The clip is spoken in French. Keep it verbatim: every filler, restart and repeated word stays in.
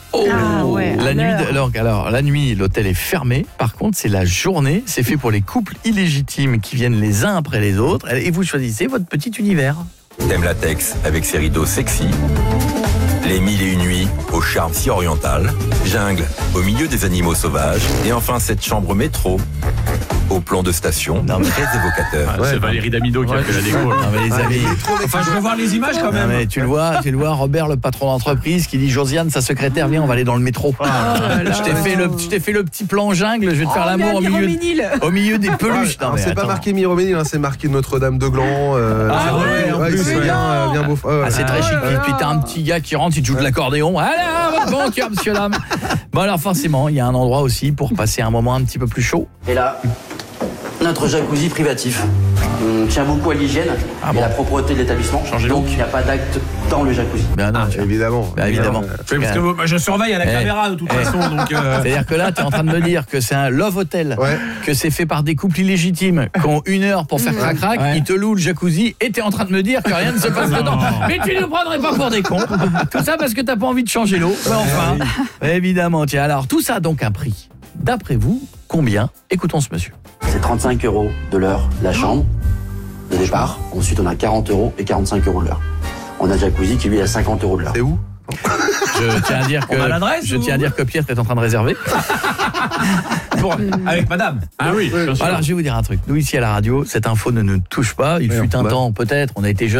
Oh, Ah ouais, la à nuit, de- l'heure. alors, alors, la nuit, l'hôtel est fermé. Par contre, c'est la journée. C'est fait pour les couples illégitimes qui viennent les uns après les autres. Et vous choisissez votre petit univers. Thème latex avec ses rideaux sexy. Les mille et une nuits au charme si oriental. Jungle au milieu des animaux sauvages. Et enfin cette chambre métro au plan de station, Non, mais- très évocateur. Ah, c'est Valérie Damido qui a Ouais. fait la déco. Non, mais les amis, Enfin, je veux voir les images quand non, même. mais tu le vois, tu le vois, Robert, le patron d'entreprise, qui dit Josiane, sa secrétaire, viens, on va aller dans le métro. je t'ai fait le, je t'ai fait le petit plan jungle. Je vais te faire Oh, l'amour au mais milieu, Miroménil. au milieu des peluches. Non, Alors, mais c'est pas attends. marqué Miroménil, hein, c'est marqué Notre-Dame de Gland. Euh, Ah ouais, en plus, c'est ouais. bien, euh, bien beau. Ouais, ouais. Ah, c'est très Ah, chic. oh là Et là. puis t'as un petit gars qui rentre, il te joue de l'accordéon. Allez, à votre bon cœur, monsieur dame. Bon alors forcément, il y a un endroit aussi pour passer un moment un petit peu plus chaud. Et là, notre jacuzzi privatif. On tient beaucoup à l'hygiène Ah et bon à la propreté de l'établissement. Changez Donc look. il n'y a pas d'acte dans le jacuzzi. Ben non, tu vois. Évidemment. Bah, évidemment. Oui, parce que moi, je surveille à la Eh. caméra de toute Eh. façon, donc. euh, C'est-à-dire que là, tu es en train de me dire que c'est un love hotel, Ouais. que c'est fait par des couples illégitimes, qui ont une heure pour faire crac-crac, Ouais. ils te louent le jacuzzi et tu es en train de me dire que rien ne se passe dedans. Mais tu ne nous prendrais pas pour des cons. Tout ça parce que t'as pas envie de changer l'eau. Mais enfin, évidemment. Tiens, alors, tout ça a donc un prix. D'après vous, combien? Écoutons ce monsieur. C'est trente-cinq euros de l'heure la chambre de départ. Ensuite on a quarante euros et quarante-cinq euros de l'heure. On a jacuzzi qui lui est à cinquante euros de l'heure. C'est où? Je tiens à dire que, On a l'adresse je ou- tiens à dire que Pietre est en train de réserver. pour- avec madame. Ah oui, bien sûr. Alors, je vais vous dire un truc. Nous, ici à la radio, cette info ne nous touche pas. Il Ouais, fut un bah. temps, peut-être, on a été jeunes.